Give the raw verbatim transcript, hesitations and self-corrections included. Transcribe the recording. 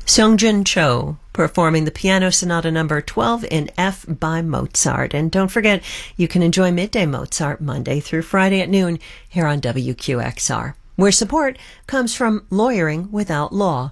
Seongjin Cho performing the Piano Sonata number twelve in F by Mozart. And don't forget, you can enjoy Midday Mozart Monday through Friday at noon here on W Q X R, where support comes from Lawyering Without Law.